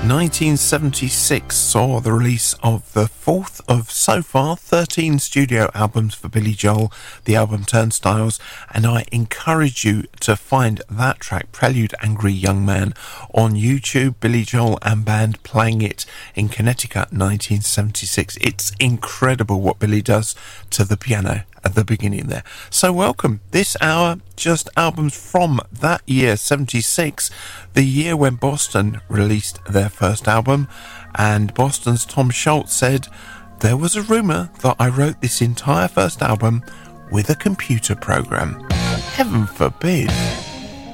1976 saw the release of the fourth of, so far, 13 studio albums for Billy Joel, the album Turnstiles, and I encourage you to find that track, Prelude Angry Young Man, on YouTube. Billy Joel and band playing it in Connecticut, 1976. It's incredible what Billy does to the piano at the beginning there. So welcome. This hour, just albums from that year, 76, the year when Boston released their first album, and Boston's Tom Scholz said, "There was a rumour that I wrote this entire first album with a computer program." Heaven forbid.